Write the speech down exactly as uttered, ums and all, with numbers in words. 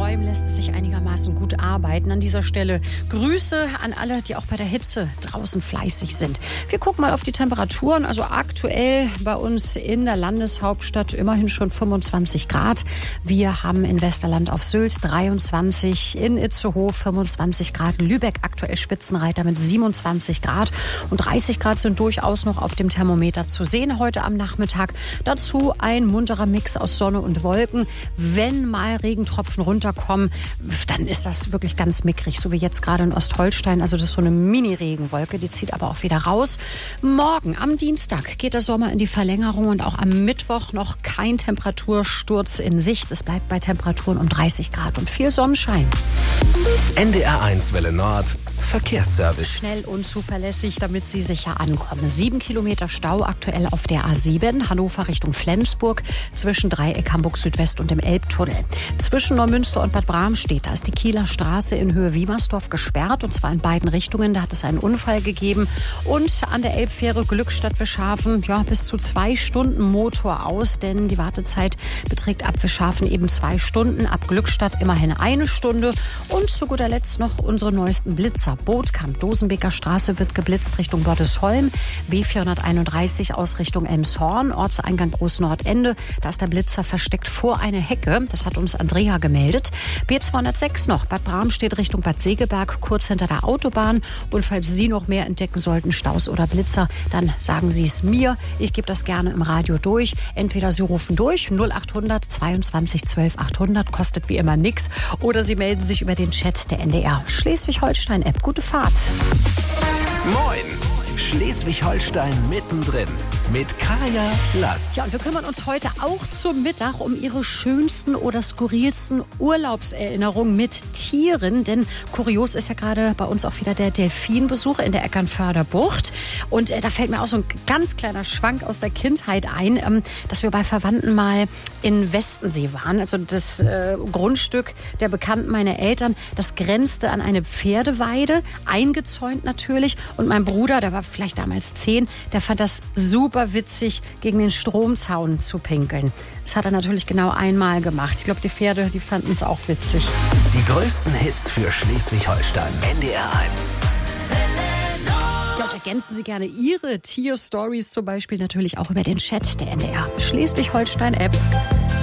Träumen lässt es sich einigermaßen gut arbeiten. An dieser Stelle Grüße an alle, die auch bei der Hitze draußen fleißig sind. Wir gucken mal auf die Temperaturen. Also aktuell bei uns in der Landeshauptstadt immerhin schon fünfundzwanzig Grad. Wir haben in Westerland auf Sylt dreiundzwanzig, in Itzehoe fünfundzwanzig Grad, Lübeck aktuell Spitzenreiter mit siebenundzwanzig Grad und dreißig Grad sind durchaus noch auf dem Thermometer zu sehen heute am Nachmittag. Dazu ein munterer Mix aus Sonne und Wolken. Wenn mal Regentropfen runterkommen, dann ist das wirklich ganz mickrig, so wie jetzt gerade in Ostholstein. Also das ist so eine Mini-Regenwolke, die zieht aber auch wieder raus. Morgen, am Dienstag, geht der Sommer in die Verlängerung und auch am Mittwoch noch kein Temperatursturz in Sicht. Es bleibt bei Temperaturen um dreißig Grad und viel Sonnenschein. N D R eins Welle Nord, Verkehrsservice. Schnell und zuverlässig, damit Sie sicher ankommen. Sieben Kilometer Stau aktuell auf der A sieben, Hannover Richtung Flensburg, zwischen Dreieck Hamburg Südwest und dem Elbtunnel. Zwischen Neumünster und Bad Bramstedt, da ist die Kieler Straße in Höhe Wiemersdorf gesperrt, und zwar in beiden Richtungen. Da hat es einen Unfall gegeben. Und an der Elbfähre Glückstadt-Wischhafen, ja, bis zu zwei Stunden Motor aus, denn die Wartezeit beträgt ab Wischhafen eben zwei Stunden, ab Glückstadt immerhin eine Stunde. Und zu guter Letzt noch unsere neuesten Blitzer. Bootkamp, Dosenbeker Straße wird geblitzt Richtung Bordesholm, B vierhunderteinunddreißig aus Richtung Elmshorn, Ortseingang Großnordende. Da ist der Blitzer versteckt vor einer Hecke. Das hat uns Andrea gemeldet. B zweihundertsechs noch, Bad Bramstedt Richtung Bad Segeberg, kurz hinter der Autobahn. Und falls Sie noch mehr entdecken sollten, Staus oder Blitzer, dann sagen Sie es mir. Ich gebe das gerne im Radio durch. Entweder Sie rufen durch, null achthundert zweiundzwanzig zwölf achthundert, kostet wie immer nichts. Oder Sie melden sich über den Chat der N D R Schleswig-Holstein-App. Gute Fahrt. Moin! Schleswig-Holstein mittendrin mit Kaya Lass. Ja, und wir kümmern uns heute auch zum Mittag um Ihre schönsten oder skurrilsten Urlaubserinnerungen mit Tieren. Denn kurios ist ja gerade bei uns auch wieder der Delfinbesuch in der Eckernförder Bucht. Und äh, da fällt mir auch so ein ganz kleiner Schwank aus der Kindheit ein, ähm, dass wir bei Verwandten mal in Westensee waren. Also das äh, Grundstück der Bekannten meiner Eltern, das grenzte an eine Pferdeweide, eingezäunt natürlich. Und mein Bruder, der war vielleicht damals zehn, der fand das super witzig, gegen den Stromzaun zu pinkeln. Das hat er natürlich genau einmal gemacht. Ich glaube, die Pferde, die fanden es auch witzig. Die größten Hits für Schleswig-Holstein. N D R eins. Ja, und ergänzen Sie gerne Ihre Tierstories zum Beispiel natürlich auch über den Chat der N D R Schleswig-Holstein-App.